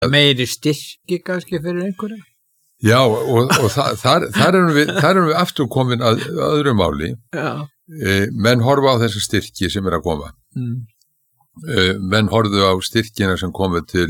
Meiri styrki kannski fyrir einhverja? Já, og þar erum við aftur komin að öðru máli. Já. Menn horfa á þessu styrki sem að koma. Menn horfðu á styrkina sem komu til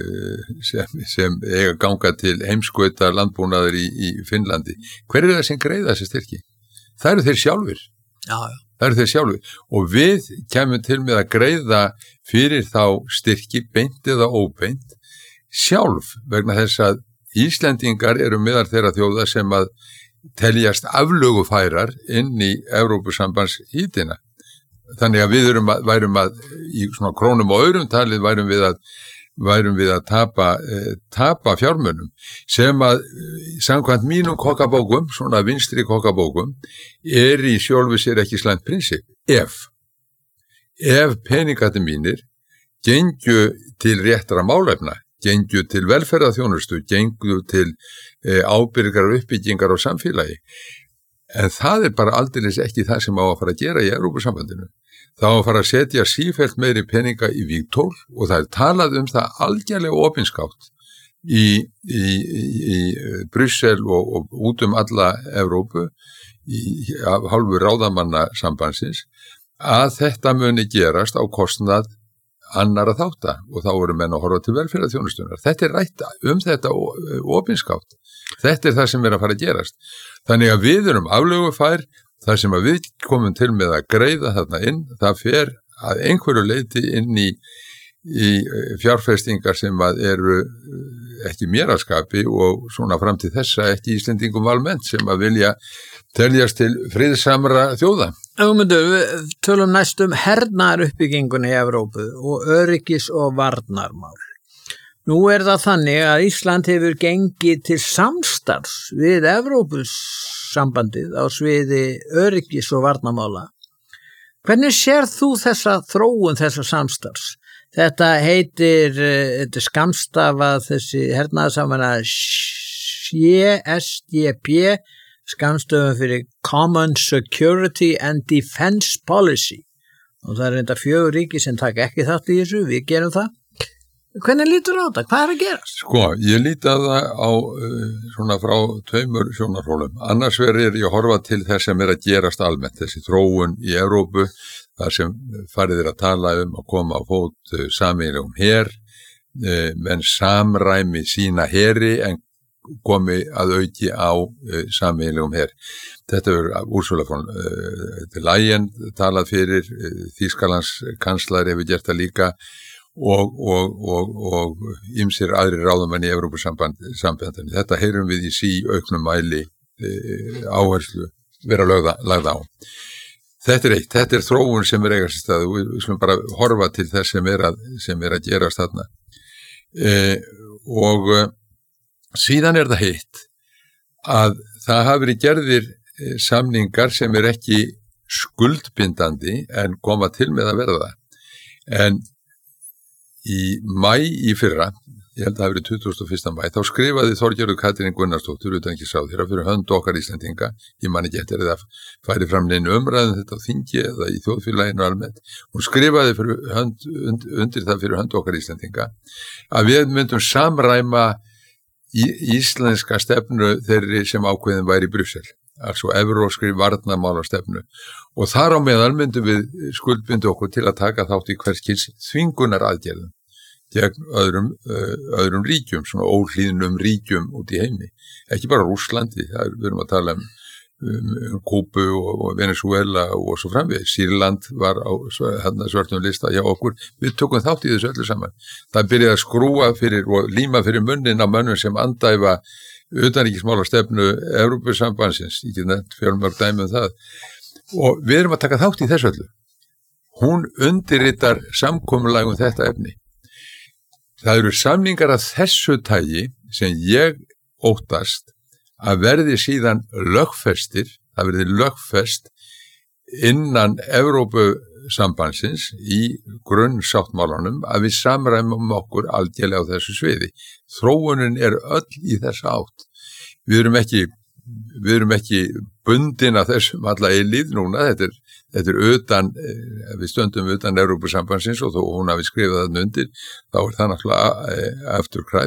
sem eiga ganga til heimskauta landbúnaður í Finnlandi. Hver það sem greiða þessi styrki? Það eru þeir sjálfur. Já. Það eru þeir sjálfur. Og við kemum til með að greiða fyrir þá styrki, beint eða óbeint, sjálf, vegna þess að Íslendingar eru meðal þeirra þjóða sem að teljast aflögufærar inn í Evrópusambandshítina. Þannig að við værum að í svona krónum og aurum talið værum við að tapa fjármunum sem að samkvæmt mínum kokkabókum, svona vinstri kokkabókum, í sjálfu sér ekki slæmt prinsip. Ef peningarnir mínir gengju til réttra málefna, gengju til velferðarþjónustu, gengju til ábyrgar uppbyggingar á samfélagi. En það bara aldeilis ekki það sem á að fara að gera í Evrópusambandinu. Það á að fara að setja sífellt meiri peninga í vígtól og það talað það algjörlega opinskátt í Brussel og út alla Evrópu af hálfu ráðamanna sambandsins að þetta muni gerast á kostnað annara þátta og þá eru menn að horfa til velferðarþjónustunar. Þetta rætt þetta opinskátt. Þetta það sem að fara að gerast. Þannig að við erum aflögufær, það sem að við komum til með að greiða þarna inn, það fer að einhverju leyti inn í fjárfestingar sem að eru ekki mér að skapi og svona fram til þessa ekki Íslendingum almennt sem að vilja teljast til friðsamra þjóða. Við tölum næst hernaðaruppbyggingunni í Evrópu og öryggis- og varnarmál. Nú það þannig að Ísland hefur gengið til samstarfs við Evrópusambandið á sviði öryggis- og varnarmála. Hvernig sér þú þessa þróun þessa samstarfs? Þetta heitir, þetta skammstafað þessi hernaðarsamvinna CSDP, skammstöfum fyrir Common Security and Defense Policy. Og það reynda 4 ríki sem taka ekki þátt í þessu, við gerum það. Hvernig lítur á þetta? Hvað að gerast? Sko, ég líti að það á svona frá 2 sjónarhólum. Annars vegar ég að horfa til þess sem að gerast almennt, þessi þróun í Evrópu, þar sem farið að tala að koma á fót sameiginlegum her, menn samræmi sína heri en komi að auki á sameiginlegum her. Þetta Ursula von der Leyen talað fyrir, Þýskalands kanslar hefur gert það líka og ýmsir aðrir ráðamenn í Evrópusambandinu. Þetta heyrum við í auknum mæli áherslu vera lagða á. Þetta eitt, þetta þróun sem eiga sér stað og við skulum bara horfa til þess sem að gerast þarna. Og síðan það hitt að það hafi verið gerðir samningar sem ekki skuldbindandi en koma til með að verða það. En í maí í fyrra, ég held að það hafi verið 21. maí, þá skrifaði Þorgerður Katrín Gunnarsdóttir utanríkisráðherra fyrir hönd okkar Íslendinga, ég man ekki eftir það færi fram neinu umræðum þetta á þingi eða í þjóðfélaginu almennt, hún skrifaði undir það fyrir hönd okkar Íslendinga að við myndum samræma íslenska stefnu þeirri sem ákveðin væri í Brussel, altså evrópskri varnarmálastefnu og þar á meðal myndum við skuldbinda okkur til að taka þátt í hvers kyns þvingunar aðgerðum gegn öðrum ríkjum, svona óhlýðnum ríkjum út í heimi, ekki bara Rússlandi, við erum að tala Kúbu og Venezuela og svo framvegis. Sýrland var á svörtum lista hjá okkur, við tókum þátt í þessu öllu saman. Það byrjaði að skrúa fyrir og líma fyrir munnin á mönnum sem andæfa utanríkismálastefnu Evrópusambandsins, ég get nefnt fjölmörg dæmi það og við erum að taka þátt í þessu öllu. Hún undirritar samkomulag þetta efni. Það eru samningar af þessu tagi sem ég óttast að verði síðan lögfestir, það verði lögfest innan Evrópusambandsins í grunnsáttmálanum að við samræmum okkur algjörlega á þessu sviði. Þróunin öll í þessa átt. Við erum ekki við erum ekki bundin af þessum alla eilíð núna, þetta er utan, við stöndum utan Evrópusambandsins og þó hún hafi skrifað þarna undir, þá er það náttúrulega afturkræft.